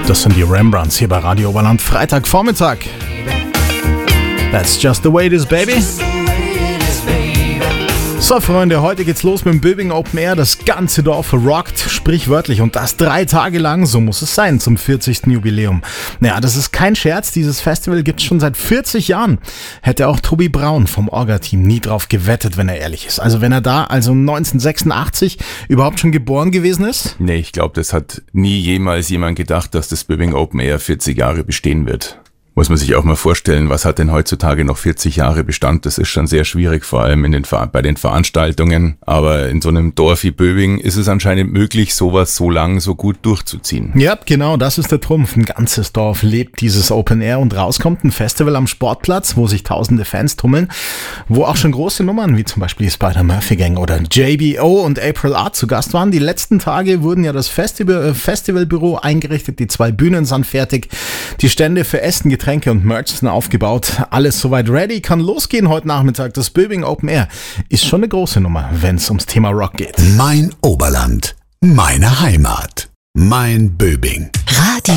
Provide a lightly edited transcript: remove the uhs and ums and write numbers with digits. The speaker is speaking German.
Das sind die Rembrandts hier bei Radio Oberland, Freitagvormittag. That's just the way it is, baby. So, Freunde, heute geht's los mit dem Böbing Open Air. Das ganze Dorf rockt, sprichwörtlich, und das 3 Tage lang. So muss es sein zum 40. Jubiläum. Naja, das ist kein Scherz. Dieses Festival gibt's schon seit 40 Jahren. Hätte auch Tobi Braun vom Orga-Team nie drauf gewettet, wenn er ehrlich ist. Also wenn er da, 1986, überhaupt schon geboren gewesen ist? Nee, ich glaube, das hat nie jemals jemand gedacht, dass das Böbing Open Air 40 Jahre bestehen wird. Muss man sich auch mal vorstellen, was hat denn heutzutage noch 40 Jahre Bestand? Das ist schon sehr schwierig, vor allem bei den Veranstaltungen. Aber in so einem Dorf wie Böbing ist es anscheinend möglich, sowas so lang, so gut durchzuziehen. Ja, genau, das ist der Trumpf. Ein ganzes Dorf lebt dieses Open Air und rauskommt ein Festival am Sportplatz, wo sich tausende Fans tummeln, wo auch schon große Nummern wie zum Beispiel die Spider-Murphy Gang oder JBO und April Art zu Gast waren. Die letzten Tage wurden ja das Festivalbüro eingerichtet, die 2 Bühnen sind fertig, die Stände für Essen, Getränke und Merch sind aufgebaut. Alles soweit ready, kann losgehen heute Nachmittag. Das Böbing Open Air ist schon eine große Nummer, wenn es ums Thema Rock geht. Mein Oberland, meine Heimat, mein Böbing. Radio